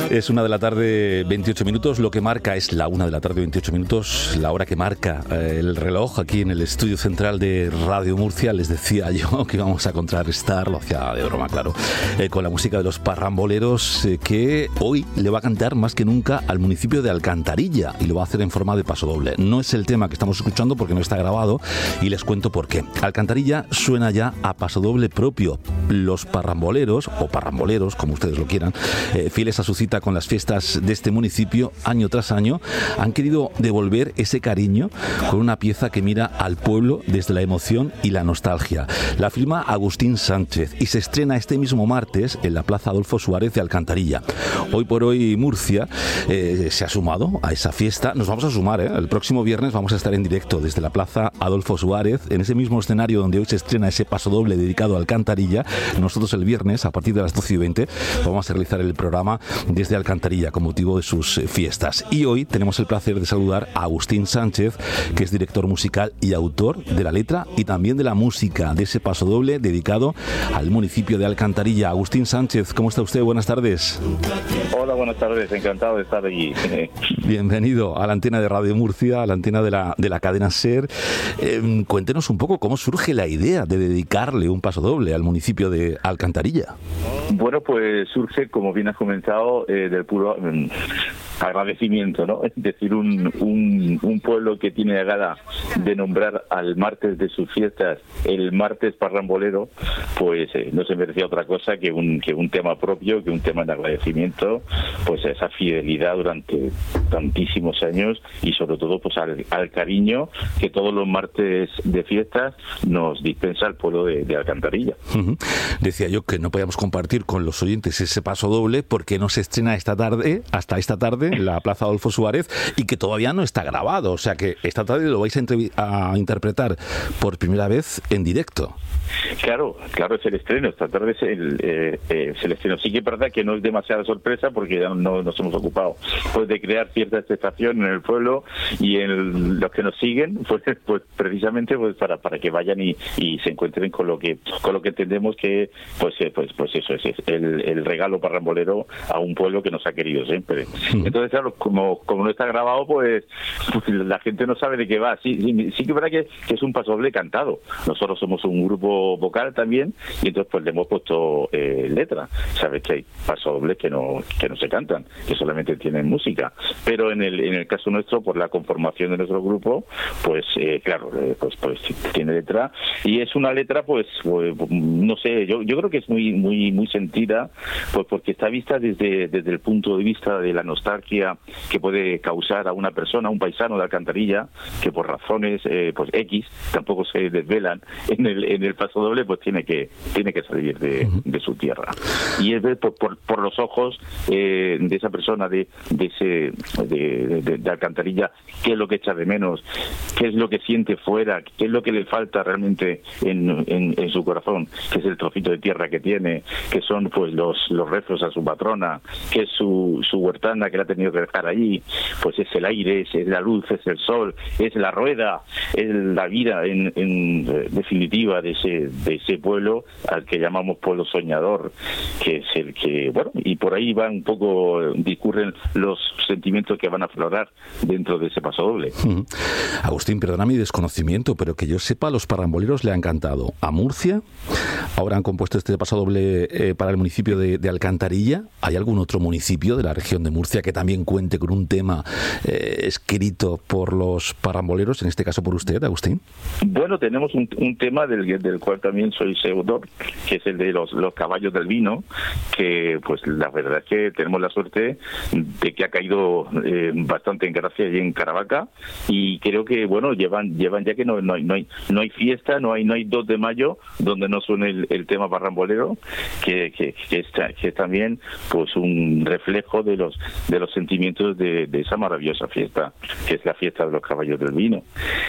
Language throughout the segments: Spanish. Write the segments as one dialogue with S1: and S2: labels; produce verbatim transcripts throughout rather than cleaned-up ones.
S1: Es una de la tarde, veintiocho minutos. Lo que marca es la una de la tarde, veintiocho minutos. La hora que marca eh, el reloj aquí en el estudio central de Radio Murcia. Les decía yo que íbamos a contrarrestar, lo hacía de broma, claro, eh, con la música de los parramboleros, eh, que hoy le va a cantar más que nunca al municipio de Alcantarilla, y lo va a hacer en forma de pasodoble. No es el tema que estamos escuchando porque no está grabado, y les cuento por qué. Alcantarilla suena ya a pasodoble propio. Los parramboleros, o parramboleros, como ustedes lo quieran, eh, fieles a su cita con las fiestas de este municipio, año tras año, han querido devolver ese cariño con una pieza que mira al pueblo desde la emoción y la nostalgia. La firma Agustín Sánchez y se estrena este mismo martes en la Plaza Adolfo Suárez de Alcantarilla. Hoy por hoy Murcia eh, se ha sumado a esa fiesta. Nos vamos a sumar, ¿eh? El próximo viernes vamos a estar en directo desde la Plaza Adolfo Suárez, en ese mismo escenario donde hoy se estrena ese pasodoble dedicado a Alcantarilla. Nosotros el viernes, a partir de las doce y veinte, vamos a realizar el programa desde Alcantarilla con motivo de sus fiestas. Y hoy tenemos el placer de saludar a Agustín Sánchez, que es director musical y autor de la letra y también de la música de ese pasodoble dedicado al municipio de Alcantarilla. Agustín Sánchez, ¿cómo está usted? Buenas tardes.
S2: Hola, buenas tardes. Encantado de estar aquí.
S1: Bienvenido a la antena de Radio Murcia, a la antena de la, de la cadena SER. Eh, cuéntenos un poco cómo surge la idea de dedicarle un pasodoble al municipio de Alcantarilla.
S2: Bueno, pues surge, como bien has comentado, eh, del puro eh, agradecimiento, ¿no? Es decir, un, un, un pueblo que tiene la gana de nombrar al martes de sus fiestas el martes parrambolero, pues eh, no se merecía otra cosa que un que un tema propio, que un tema de agradecimiento, pues a esa fidelidad durante tantísimos años y sobre todo pues al, al cariño que todos los martes de fiestas nos dispensa el pueblo de, de Alcantarilla.
S1: Uh-huh. Decía yo que no podíamos compartir con los oyentes ese pasodoble porque no se estrena esta tarde, hasta esta tarde, en la Plaza Adolfo Suárez, y que todavía no está grabado. O sea que esta tarde lo vais a, entrev- a interpretar por primera vez en directo.
S2: Claro, claro, es el estreno. Esta tarde es el, eh, eh, es el estreno. Sí que es verdad que no es demasiada sorpresa porque ya no nos hemos ocupado pues de crear cierta expectación en el pueblo y en los que nos siguen, pues, pues precisamente pues para para que vayan y, y se encuentren con lo que con lo que entendemos que pues eh, pues pues eso es, es el, el regalo parrambolero a un pueblo que nos ha querido siempre. Entonces, claro, como como no está grabado, pues, pues la gente no sabe de qué va. Sí, sí, sí que es verdad que, que es un pasodoble cantado. Nosotros somos un grupo vocal también y entonces pues le hemos puesto eh, letra. Sabes que hay pasodobles que no que no se cantan, que solamente tienen música, pero en el en el caso nuestro, por la conformación de nuestro grupo, pues eh, claro, eh, pues pues tiene letra y es una letra pues, pues no sé, yo yo creo que es muy muy muy sentida, pues porque está vista desde desde el punto de vista de la nostalgia que puede causar a una persona, a un paisano de Alcantarilla, que por razones eh, pues X tampoco se desvelan en el en el pasodoble, pues tiene que tiene que salir de, de su tierra y es ver por, por, por los ojos eh, de esa persona de de ese de, de, de Alcantarilla qué es lo que echa de menos, qué es lo que siente fuera, qué es lo que le falta realmente en, en, en su corazón, que es el trocito de tierra que tiene, que son pues los los rezos a su patrona, que es su su huertana que la ha tenido que dejar allí, pues es el aire, es, es la luz, es el sol, es la rueda, es la vida en, en definitiva de ese de ese pueblo al que llamamos pueblo soñador, que es el que, bueno, y por ahí van un poco, discurren los sentimientos que van a aflorar dentro de ese pasodoble.
S1: Uh-huh. Agustín, perdona mi desconocimiento, pero que yo sepa, los parramboleros le han cantado a Murcia, ahora han compuesto este pasodoble eh, para el municipio de, de Alcantarilla. ¿Hay algún otro municipio de la región de Murcia que también cuente con un tema eh, escrito por los parramboleros, en este caso por usted, Agustín?
S2: Bueno, tenemos un, un tema del, del cual también soy seudor, que es el de los, los caballos del vino, que pues la verdad es que tenemos la suerte de que ha caído eh, bastante en gracia allí en Caravaca y creo que bueno llevan llevan ya que no, no hay no hay no hay fiesta, no hay no hay dos de mayo donde no suene el, el tema parrambolero, que que, que, está, que es también pues un reflejo de los de los sentimientos de, de esa maravillosa fiesta que es la fiesta de los caballos del vino.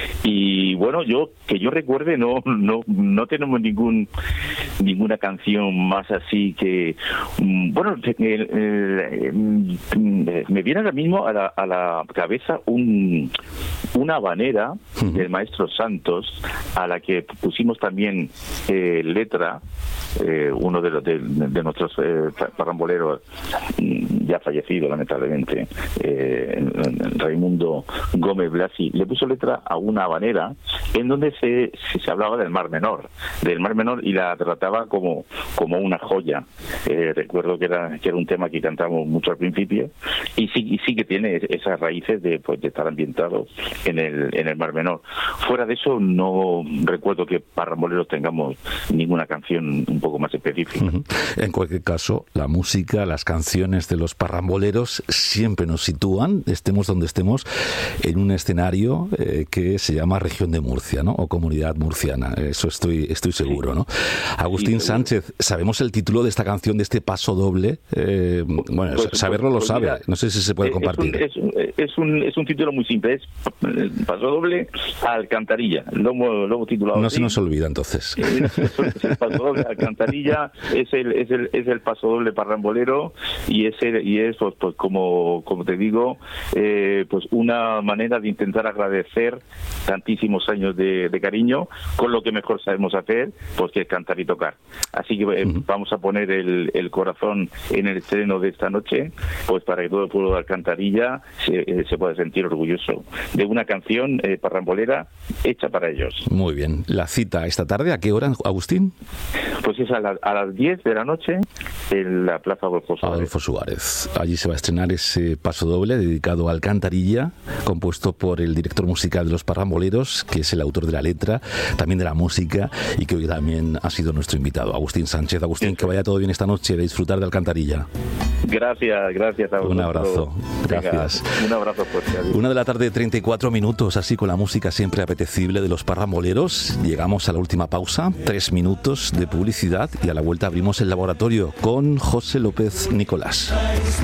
S2: Y bueno, yo que yo recuerde no no no tenemos ningún ninguna canción más así que bueno, Bueno, el, el, el, me viene ahora mismo a la, a la cabeza un, una habanera uh-huh. del maestro Santos, a la que pusimos también eh, letra, eh, uno de, los, de, de nuestros eh, parramboleros ya fallecido lamentablemente, eh, Raimundo Gómez Blasi, le puso letra a una habanera en donde se, se hablaba del Mar Menor, del Mar Menor y la trataba como, como una joya. Eh, recuerdo que era, que era un tema que cantamos mucho al principio y sí, y sí que tiene esas raíces de, pues, de estar ambientado en el, en el Mar Menor. Fuera de eso no recuerdo que parramboleros tengamos ninguna canción un poco más específica.
S1: Uh-huh. En cualquier caso, la música, las canciones de los parramboleros siempre nos sitúan, estemos donde estemos, en un escenario eh, que se llama Región de Murcia, ¿no? O Comunidad Murciana, eso estoy, estoy seguro, ¿no? Agustín sí, Sánchez, ¿sabemos el título de esta canción, de este paso doble? Eh, bueno, pues, saberlo pues, lo sabe, mira, no sé si se puede compartir.
S2: Es un, es, es, un, es un título muy simple, es Paso doble Alcantarilla, lo hemos, lo hemos titulado
S1: No
S2: así.
S1: Se nos olvida entonces.
S2: Es, es, es el Paso doble Alcantarilla, es el, es el, es el paso doble parrambolero y es, el, y es pues, pues como, como te digo, eh, pues una manera de intentar agradecer tantísimos años de, de cariño con lo que mejor sabemos hacer, pues que es cantar y tocar. Así que eh, uh-huh. vamos a poner el, el corazón en el estreno de esta noche, pues para que todo el pueblo de Alcantarilla se, eh, se pueda sentir orgulloso de una canción eh, parrambolera hecha para ellos.
S1: Muy bien. ¿La cita esta tarde a qué hora, Agustín?
S2: Pues es a, la, a las diez de la noche en la Plaza Adolfo Suárez.
S1: Adolfo Suárez. Allí se va a estrenar ese paso doble dedicado a Alcantarilla, compuesto por el director musical de los Parramboleros, que es el autor de la letra, también de la música, y que hoy también ha sido nuestro invitado, Agustín Sánchez. Agustín, sí, que vaya todo bien esta noche, de disfrutar de Alcantarilla.
S2: Gracias, gracias a vosotros.
S1: Un abrazo, gracias.
S2: Venga, un abrazo fuerte. Adiós.
S1: Una de la tarde, treinta y cuatro minutos, así con la música siempre apetecible de los Parramboleros. Llegamos a la última pausa, tres minutos de publicidad, y a la vuelta abrimos el laboratorio con José López Nicolás.